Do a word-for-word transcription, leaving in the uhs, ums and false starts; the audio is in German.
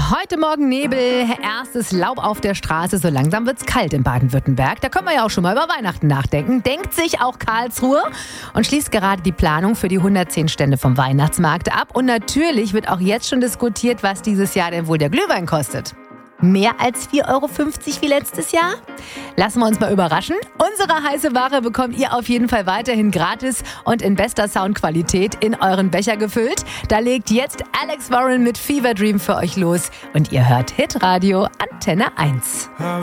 Heute Morgen Nebel, erstes Laub auf der Straße, so langsam wird's kalt in Baden-Württemberg. Da können wir ja auch schon mal über Weihnachten nachdenken. Denkt sich auch Karlsruhe und schließt gerade die Planung für die hundertzehn Stände vom Weihnachtsmarkt ab. Und natürlich wird auch jetzt schon diskutiert, was dieses Jahr denn wohl der Glühwein kostet. Mehr als vier Euro fünfzig wie letztes Jahr? Lassen wir uns mal überraschen. Unsere heiße Ware bekommt ihr auf jeden Fall weiterhin gratis und in bester Soundqualität in euren Becher gefüllt. Da legt jetzt Alex Warren mit Fever Dream für euch los und ihr hört Hitradio Antenne eins.